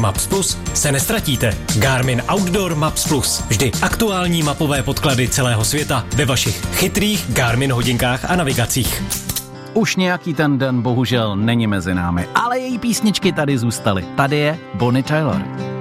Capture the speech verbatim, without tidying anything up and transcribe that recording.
Maps Plus se nestratíte. Garmin Outdoor Maps Plus. Vždy aktuální mapové podklady celého světa ve vašich chytrých Garmin hodinkách a navigacích. Už nějaký ten den bohužel není mezi námi, ale její písničky tady zůstaly. Tady je Bonnie Tyler.